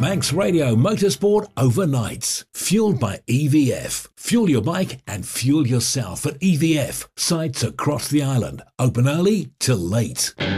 Manx Radio Motorsport Overnights. Fueled by EVF. Fuel your bike and fuel yourself at EVF. Sites across the island. Open early till late.